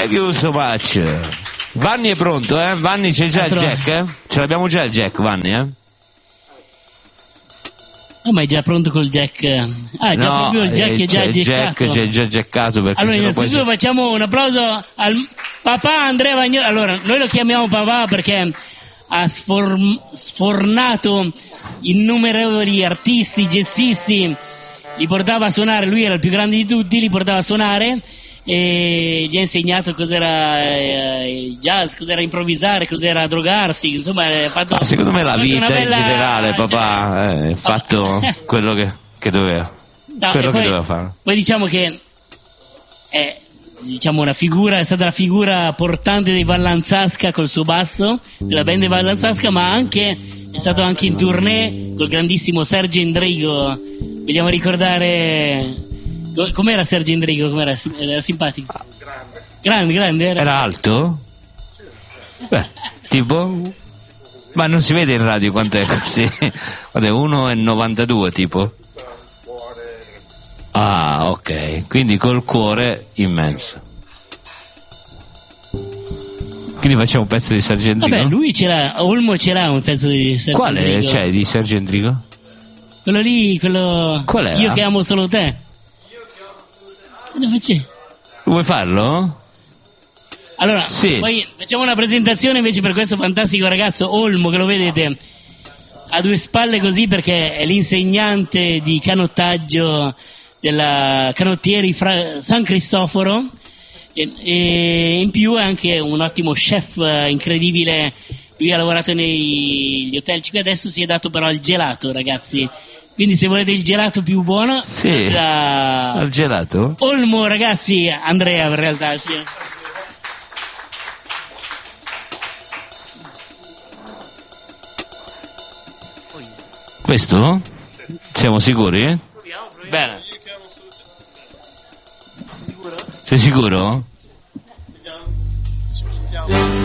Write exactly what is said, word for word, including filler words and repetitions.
Thank you so much. Vanni è pronto, eh? Vanni c'è già il jack, eh? Ce l'abbiamo già il jack, Vanni, eh? No, ma è già pronto col jack. Ah, già no, proprio il jack eh, è già il jackato. jack, c'è già jackato perché allora, innanzitutto poi... facciamo un applauso al papà Andrea Vagnoli. Allora, noi lo chiamiamo papà perché ha sform- sfornato innumerevoli artisti, jazzisti, li portava a suonare, lui era il più grande di tutti, li portava a suonare e gli ha insegnato cos'era eh, jazz, cos'era improvvisare, cos'era drogarsi, insomma ha fatto, ma secondo me la vita bella... in generale papà ha eh, fatto quello che, che doveva no, quello poi, che doveva fare. Poi diciamo che è diciamo una figura, è stata la figura portante dei Vallanzasca col suo basso, della band dei Vallanzasca, ma anche è stato anche in tournée col grandissimo Sergio Endrigo. Vogliamo ricordare com'era Sergio Endrigo? Com'era? Era simpatico? Grande. Grande, grande era. Era alto? Beh, tipo? Ma non si vede in radio quanto è così. Guarda, è uno e novantadue tipo. Ah, ok. Quindi col cuore immenso. Quindi facciamo un pezzo di Sergio Endrigo? Vabbè, lui c'era, Olmo c'era un pezzo di Sergio Quale Endrigo. Quale c'è di Sergio Endrigo? Quello lì, quello... Qual era? Io che amo solo te. Vuoi farlo? Allora, sì. Poi facciamo una presentazione invece per questo fantastico ragazzo Olmo, che lo vedete a due spalle così perché è l'insegnante di canottaggio della Canottieri Fra- San Cristoforo e, e in più è anche un ottimo chef incredibile. Lui ha lavorato negli hotel cinque, adesso si è dato però il gelato, ragazzi. Quindi se volete il gelato più buono, sì, da... al gelato? Olmo, ragazzi, Andrea in realtà, sì. Questo? Siamo sicuri? Proviamo, proviamo. Bene. Sei sicuro? Vediamo.